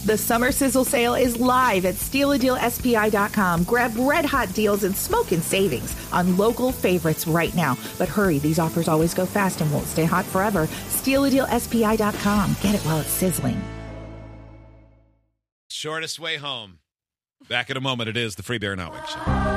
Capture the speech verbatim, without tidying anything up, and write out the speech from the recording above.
The Summer Sizzle Sale is live at steal a deal S P I dot com. Grab red-hot deals and smoking savings on local favorites right now. But hurry, these offers always go fast and won't stay hot forever. steal a deal S P I dot com. Get it while it's sizzling. Shortest way home. Back in a moment. It is the Free Beer and Hot Wings Show.